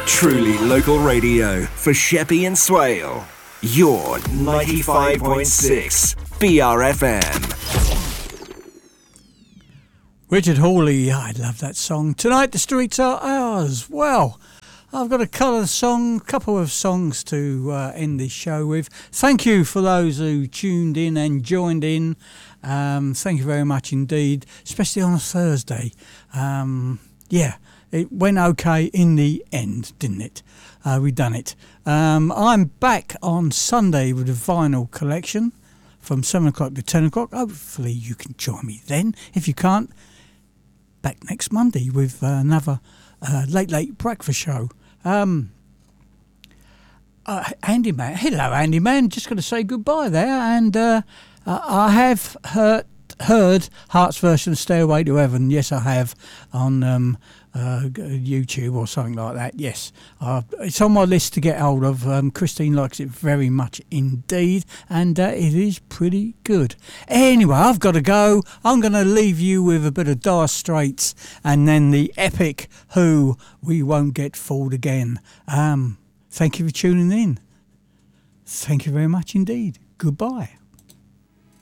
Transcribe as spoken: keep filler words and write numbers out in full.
Truly local radio for Sheppey and Swale. Your ninety-five point six B R F M. Richard Hawley, I love that song. Tonight the streets are ours. Well, I've got a couple of song, couple of songs to uh, end this show with. Thank you for those who tuned in and joined in. Um, thank you very much indeed, especially on a Thursday. Um, yeah, it went okay in the end, didn't it? Uh, we done it. Um, I'm back on Sunday with a vinyl collection from seven o'clock to ten o'clock. Hopefully you can join me then. If you can't, back next Monday with uh, another uh, late, late breakfast show. Um, uh, Andy Man, hello Andy Man, just going to say goodbye there. And uh, uh, I have heard, heard Heart's version of Stairway to Heaven. Yes, I have, on um, uh, YouTube or something like that. Yes, uh, it's on my list to get hold of. Um, Christine likes it very much indeed, and uh, it is pretty good. Anyway, I've got to go. I'm going to leave you with a bit of Dire Straits and then the epic Who, We Won't Get Fooled Again. Um, thank you for tuning in. Thank you very much indeed. Goodbye.